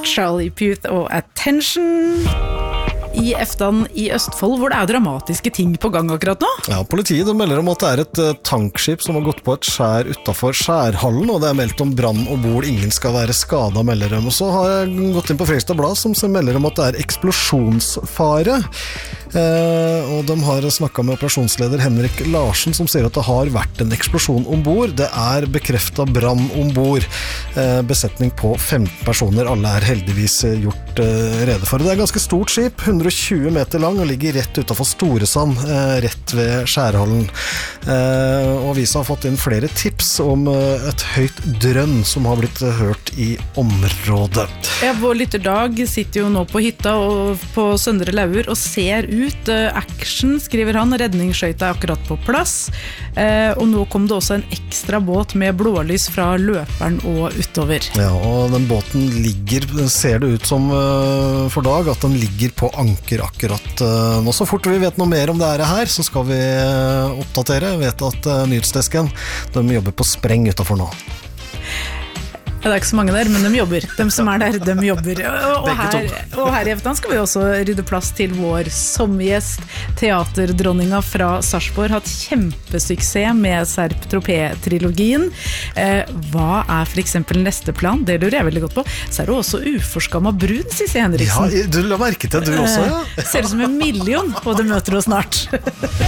Charlie Puth og Attention. I Eftan i Østfold, hvor det dramatiske ting på gang akkurat nå. Ja, politiet melder om at det et tankskip som har gått på et skjær utenfor Skjærhallen, og det meldt om brann og bord. Ingen skal være skadet, melder de. Og så har jeg gått inn på Fredrikstad Blad, som melder om at det eksplosjonsfare. Og de har snakket med operasjonsleder Henrik Larsen, som sier at det har vært en eksplosjon ombord. Det bekreftet brann ombord. Besetning på 15 personer. Alle heldigvis gjort rede for. Det ganske stort skip, 120 meter lang, og ligger rett utenfor Storesand, rett ved Skjærhallen. Og vi har fått inn flere tips om et høyt drønn som har blitt hørt i området. Ja, vår lytterdag sitter jo nå på hytta og på Søndre Laur og ser ut. Action, skriver han. Redningsskøyta akkurat på plass. Og nå kom det også en ekstra båt med blålys fra løperen og utover. Ja, og den båten ligger, ser det ut som for dag, at den ligger på anker akkurat nå. Så fort vi vet noe mer om det her, så skal vi oppdatere. Jeg vet at Nyhetsdesken, de jobber på spreng utenfor nå. Det ikke så mange der, men de jobber. De som der, de jobber. Og her i Eftan skal vi også rydde plass til vår sommergjest, teaterdronninga fra Sarpsborg. Hatt kjempesuksess med Serp-Tropé-trilogien. Hva for eksempel neste plan? Det lurer jeg veldig godt på. Så det også uforskammet brun, Sissi Henriksen. Ja, du la merke til du også, ja. Ser ut som 1 million, og det møter oss snart.